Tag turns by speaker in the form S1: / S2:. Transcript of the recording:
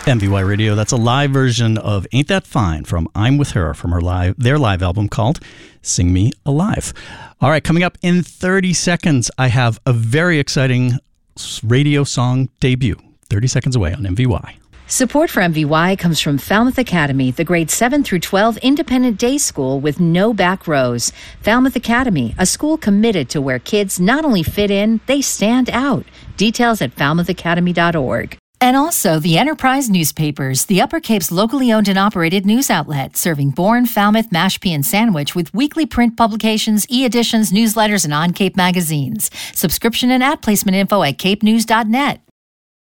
S1: MVY Radio, that's a live version of Ain't That Fine from I'm With Her from their live album called Sing Me Alive. All right, coming up in 30 seconds, I have a very exciting radio song debut. 30 seconds away on MVY.
S2: Support for MVY comes from Falmouth Academy, the grades 7 through 12 independent day school with no back rows. Falmouth Academy, a school committed to where kids not only fit in, they stand out. Details at falmouthacademy.org. And also the Enterprise Newspapers, the Upper Cape's locally owned and operated news outlet, serving Bourne, Falmouth, Mashpee, and Sandwich with weekly print publications, e-editions, newsletters, and on-Cape magazines. Subscription and ad placement info at capenews.net.